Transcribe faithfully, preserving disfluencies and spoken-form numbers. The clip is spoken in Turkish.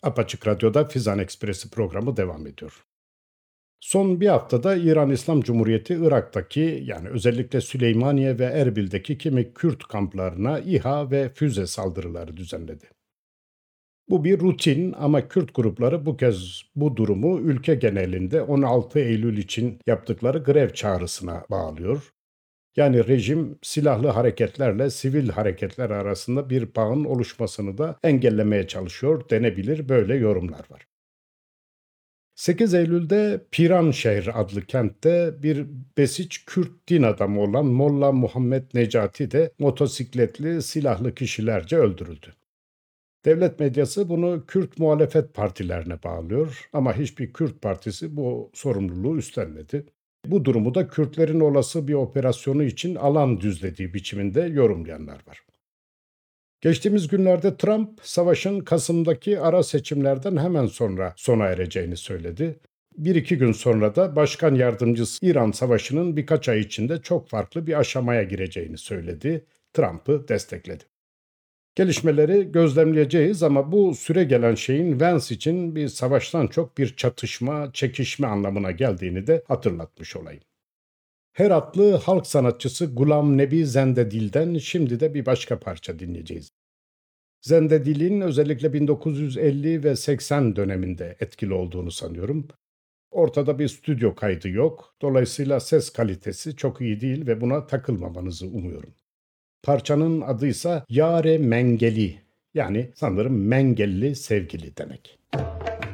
Apaçık Radyo'da Fizan Ekspresi programı devam ediyor. Son bir haftada İran İslam Cumhuriyeti Irak'taki yani özellikle Süleymaniye ve Erbil'deki kimi Kürt kamplarına İHA ve füze saldırıları düzenledi. Bu bir rutin ama Kürt grupları bu kez bu durumu ülke genelinde on altı Eylül için yaptıkları grev çağrısına bağlıyor. Yani rejim silahlı hareketlerle sivil hareketler arasında bir bağın oluşmasını da engellemeye çalışıyor denebilir, böyle yorumlar var. sekiz Eylül'de Piranşehir adlı kentte bir Besiç Kürt din adamı olan Molla Muhammed Necati de motosikletli silahlı kişilerce öldürüldü. Devlet medyası bunu Kürt muhalefet partilerine bağlıyor ama hiçbir Kürt partisi bu sorumluluğu üstlenmedi. Bu durumu da Kürtlerin olası bir operasyonu için alan düzlediği biçiminde yorumlayanlar var. Geçtiğimiz günlerde Trump, savaşın Kasım'daki ara seçimlerden hemen sonra sona ereceğini söyledi. Bir iki gün sonra da Başkan Yardımcısı İran Savaşı'nın birkaç ay içinde çok farklı bir aşamaya gireceğini söyledi. Trump'ı destekledi. Gelişmeleri gözlemleyeceğiz ama bu süre gelen şeyin Vance için bir savaştan çok bir çatışma, çekişme anlamına geldiğini de hatırlatmış olayım. Heratlı halk sanatçısı Gulam Nebi Zendedil'den şimdi de bir başka parça dinleyeceğiz. Zendedil'in özellikle bin dokuz yüz elli ve seksen döneminde etkili olduğunu sanıyorum. Ortada bir stüdyo kaydı yok. Dolayısıyla ses kalitesi çok iyi değil ve buna takılmamanızı umuyorum. Parçanın adıysa Yare Mengeli, yani sanırım Mengelli sevgili demek.